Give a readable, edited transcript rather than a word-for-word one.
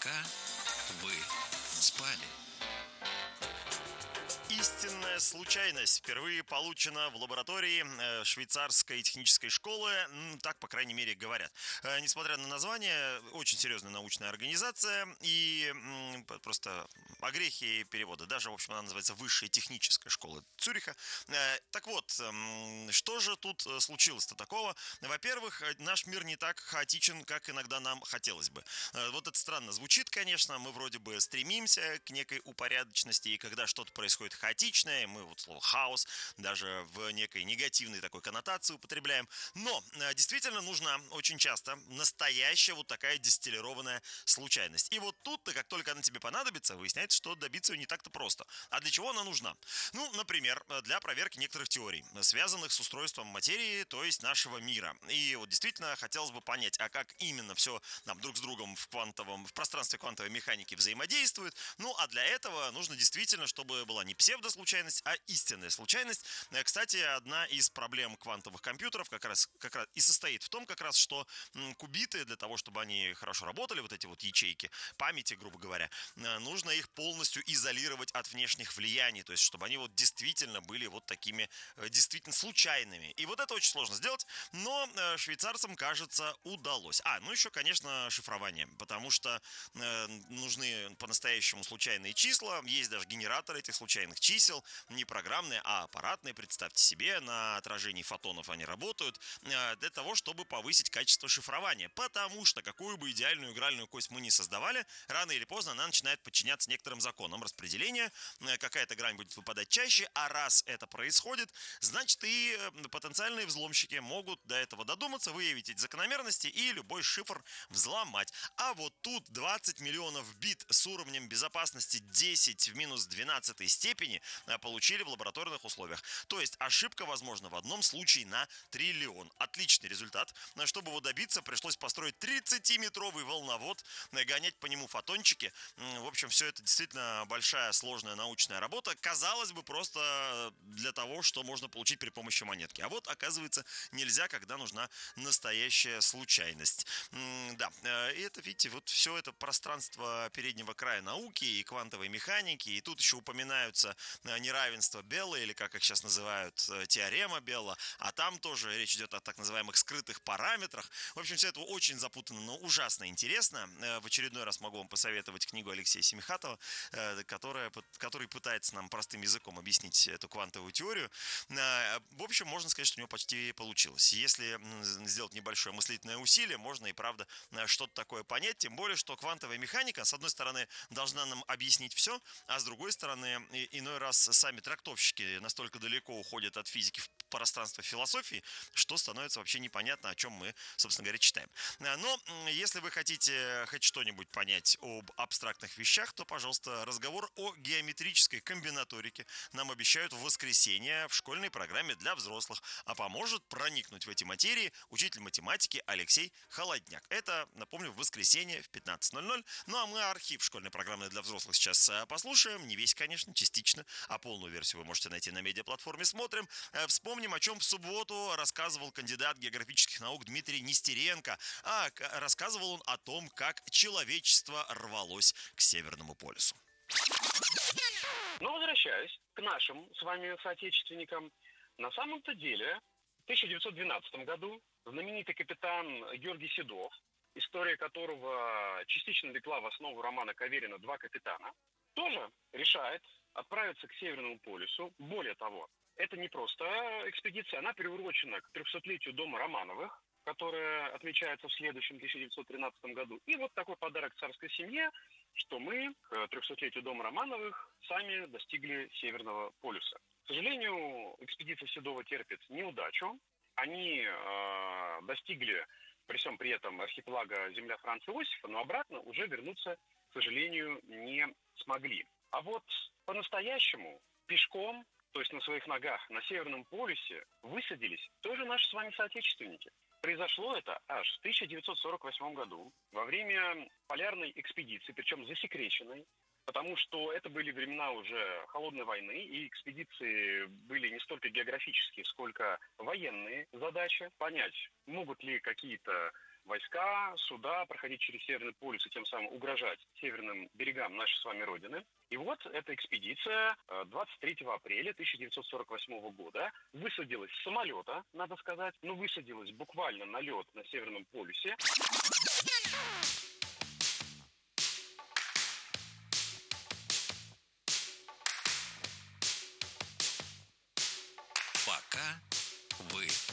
Пока вы спали. Истинная случайность впервые получена в лаборатории швейцарской технической школы, так, по крайней мере, говорят. Несмотря на название, очень серьезная научная организация и просто огрехи перевода. Даже, в общем, она называется Высшая техническая школа Цюриха. Так вот, что же тут случилось-то такого? Во-первых, наш мир не так хаотичен, как иногда нам хотелось бы. Вот это странно звучит, конечно, мы вроде бы стремимся к некой упорядоченности, и когда что-то происходит хаотичное, мы вот слово хаос даже в некой негативной такой коннотации употребляем, но действительно нужна очень часто настоящая вот такая дистиллированная случайность. И вот тут-то, как только она тебе понадобится, выясняется, что добиться ее не так-то просто. А для чего она нужна? Ну, например, для проверки некоторых теорий, связанных с устройством материи, то есть нашего мира. И вот действительно хотелось бы понять, а как именно все нам друг с другом в пространстве квантовой механики взаимодействует. Ну, а для этого нужно действительно, чтобы была не псевдослучайность, а истинная случайность. Кстати, одна из проблем квантовых компьютеров как раз и состоит в том, как раз, что кубиты, для того, чтобы они хорошо работали, вот эти вот ячейки памяти, грубо говоря, нужно их полностью изолировать от внешних влияний, то есть, чтобы они вот действительно были вот такими действительно случайными. И вот это очень сложно сделать, но швейцарцам, кажется, удалось. Ну еще, конечно, шифрование, потому что нужны по-настоящему случайные числа, есть даже генераторы этих случайных чисел, не программные, а аппаратные, представьте себе, на отражении фотонов они работают, для того, чтобы повысить качество шифрования, потому что какую бы идеальную игральную кость мы ни создавали, рано или поздно она начинает подчиняться некоторым законам распределения, какая-то грань будет выпадать чаще, а раз это происходит, значит и потенциальные взломщики могут до этого додуматься, выявить эти закономерности и любой шифр взломать. А вот тут 20 миллионов бит с уровнем безопасности 10 в минус 12 степени получили в лабораторных условиях. То есть ошибка возможна в одном случае на триллион. Отличный результат. Чтобы его добиться, пришлось построить 30-метровый волновод, гонять по нему фотончики. В общем, все это действительно большая сложная научная работа. Казалось бы, просто для того, что можно получить при помощи монетки. А вот, оказывается, нельзя, когда нужна настоящая случайность. Да, и это, видите, вот все это пространство переднего края науки и квантовой механики, и тут еще упоминаются неравенства Белла, или как их сейчас называют, теорема Белла, а там тоже речь идет о так называемых скрытых параметрах. В общем, все это очень запутанно, но ужасно интересно. В очередной раз могу вам посоветовать книгу Алексея Семихатова, который пытается нам простым языком объяснить эту квантовую теорию. В общем, можно сказать, что у него почти получилось. Если сделать небольшое мыслительное усилие, можно и правда что-то такое понять, тем более, что квантовая механика, с одной стороны, должна нам объяснить все, а с другой стороны, иной раз сами трактовщики настолько далеко уходят от физики в пространство философии, что становится вообще непонятно, о чем мы, собственно говоря, читаем. Но если вы хотите хоть что-нибудь понять об абстрактных вещах, то, пожалуйста, разговор о геометрической комбинаторике нам обещают в воскресенье в школьной программе для взрослых, а поможет проникнуть в эти материи учитель математики Алексей Холодняк. Это, напомню, в воскресенье в 15:00. Ну а мы архив школьной программы для взрослых сейчас послушаем. Не весь, конечно, частично, а полную версию вы можете найти на медиаплатформе «Смотрим». Вспомним, о чем в субботу рассказывал кандидат географических наук Дмитрий Нестеренко. Рассказывал он о том, как человечество рвалось к Северному полюсу. Но возвращаясь к нашим с вами соотечественникам, на самом-то деле в 1912 году знаменитый капитан Георгий Седов, история которого частично легла в основу романа Каверина «Два капитана», тоже решает отправиться к Северному полюсу. Более того, это не просто экспедиция, она приурочена к 300-летию дома Романовых, которое отмечается в следующем 1913 году. И вот такой подарок царской семье, что мы к 300-летию дома Романовых сами достигли Северного полюса. К сожалению, экспедиция Седова терпит неудачу. Они достигли при всем при этом архипелага земля Франца Иосифа, но обратно уже вернуться, к сожалению, не смогли. А вот по-настоящему пешком, то есть на своих ногах, на Северном полюсе высадились тоже наши с вами соотечественники. Произошло это аж в 1948 году во время полярной экспедиции, причем засекреченной, потому что это были времена уже холодной войны, и экспедиции были не столько географические, сколько военные задачи. Понять, могут ли какие-то войска, суда, проходить через Северный полюс и тем самым угрожать северным берегам нашей с вами Родины. И вот эта экспедиция 23 апреля 1948 года высадилась с самолета, надо сказать, высадилась буквально на лед на Северном полюсе. Пока вы